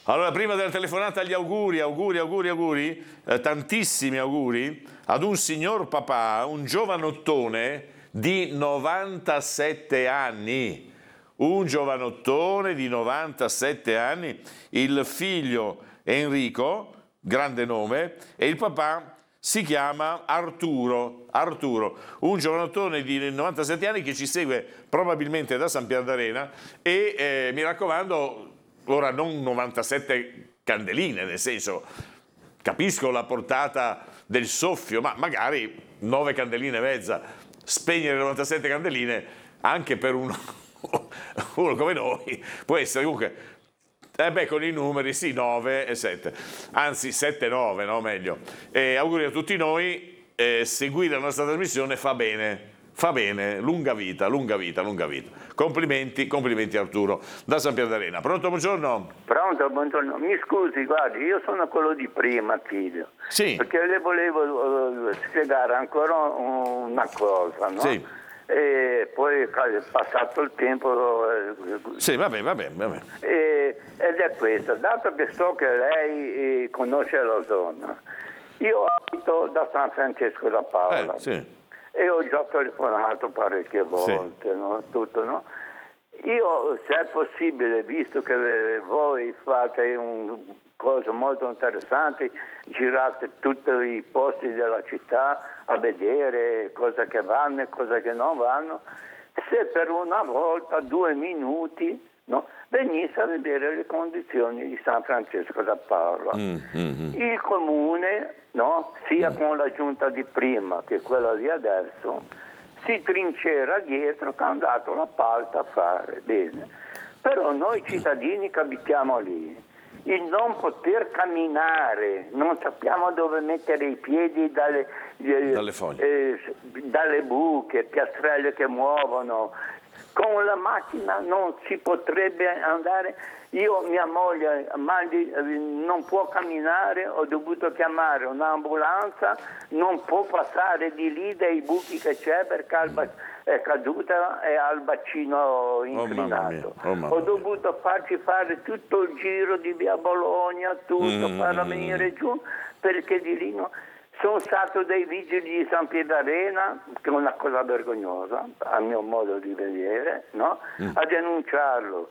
Allora, prima della telefonata, gli auguri, tantissimi auguri ad un signor papà, un giovanottone di 97 anni. Un giovanottone di 97 anni, il figlio Enrico, grande nome, e il papà si chiama Arturo, un giovanottone di 97 anni che ci segue probabilmente da San Pierdarena e mi raccomando, ora non 97 candeline, nel senso, capisco la portata del soffio, ma magari 9 candeline e mezza, spegnere 97 candeline anche per uno come noi può essere comunque, con i numeri sì, 9 e 7, anzi 7 e 9, no? Meglio. Auguri a tutti noi, seguire la nostra trasmissione fa bene, lunga vita. Complimenti Arturo da San Pierdarena. Pronto, buongiorno? Pronto, buongiorno. Mi scusi, guardi, io sono quello di prima, figlio. Sì. Perché le volevo spiegare ancora una cosa, no? Sì. E poi è passato il tempo. Sì, va bene. Ed è questo, dato che so che lei conosce la zona, io abito da San Francesco da Paola. Sì. E ho già telefonato parecchie volte, sì. No? Tutto, no? Io, se è possibile, visto che voi fate cose molto interessanti, girate tutti i posti della città a vedere cose che vanno e cose che non vanno, se per una volta, 2 minuti, no, venisse a vedere le condizioni di San Francesco da Paola. Il comune, no, sia con la giunta di prima che quella di adesso, si trincera dietro che ha dato l'appalto a fare, bene. Però noi cittadini che abitiamo lì, il non poter camminare, non sappiamo dove mettere i piedi dalle foglie, dalle buche, piastrelle che muovono, con la macchina non si potrebbe andare. Mia moglie non può camminare, ho dovuto chiamare un'ambulanza, non può passare di lì dai buchi che c'è perché è caduta e ha il bacino inclinato. Ho dovuto farci fare tutto il giro di via Bologna, farla venire giù, perché di lì no. Sono stato dei vigili di San Pierdarena, che è una cosa vergognosa, a mio modo di vedere, no? A denunciarlo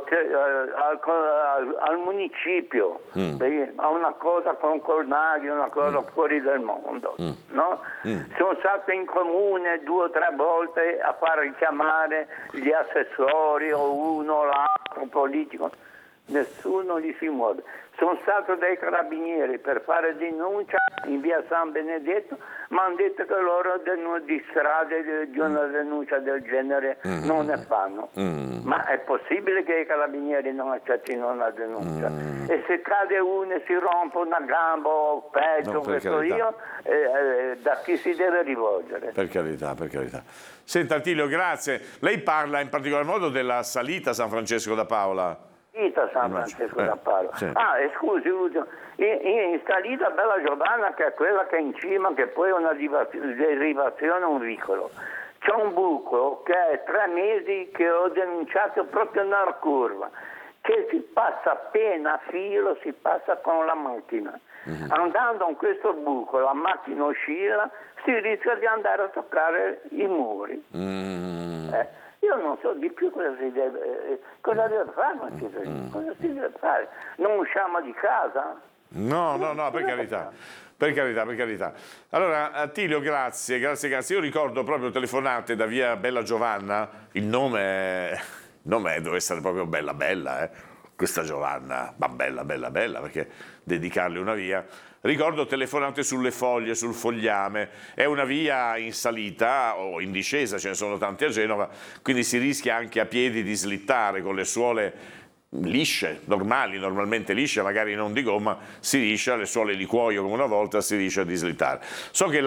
al municipio, a una cosa con Cornaghi, una cosa fuori del mondo. No? Sono stato in comune 2 o 3 volte a far richiamare gli assessori o uno o l'altro politico. Nessuno li si muove. Sono stato dai carabinieri per fare denuncia in via San Benedetto, ma hanno detto che loro di strade di una denuncia del genere non ne fanno. Ma è possibile che i carabinieri non accettino una denuncia? E se cade uno e si rompe una gamba o peggio, da chi si deve rivolgere? Per carità. Senta Attilio, grazie. Lei parla in particolar modo della salita San Francesco da Paola. San Francesco da Paola. Sì. E scusi, in salita Bella Giovanna, che è quella che è in cima, che poi è una derivazione, un vicolo. C'è un buco che è 3 mesi che ho denunciato proprio nella curva, che si passa appena a filo, si passa con la macchina. Andando in questo buco, la macchina oscilla, si rischia di andare a toccare i muri. Io non so di più cosa deve fare una cittadina, cosa si deve fare? Non usciamo di casa? No, per carità. Allora, Attilio, grazie. Io ricordo proprio telefonate da via Bella Giovanna, il nome deve essere proprio bella, questa Giovanna, ma bella, perché dedicarle una via. Ricordo telefonate sulle foglie, sul fogliame, è una via in salita o in discesa, ce ne sono tanti a Genova, quindi si rischia anche a piedi di slittare con le suole lisce, normalmente lisce, magari non di gomma, si rischia, le suole di cuoio come una volta, si rischia di slittare. So che